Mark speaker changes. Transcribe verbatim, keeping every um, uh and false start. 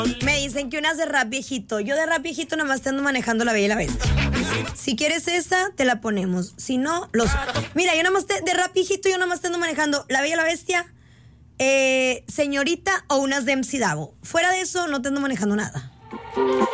Speaker 1: Me dicen que unas de rap viejito. Yo de rap viejito nomás te ando manejando La Bella y la Bestia. Si quieres esa, te la ponemos. Si no, los... Mira, yo nomás te... de rap viejito yo nomás te ando manejando La Bella y la Bestia, eh, Señorita o unas de M C Davo. Fuera de eso, no te ando manejando nada.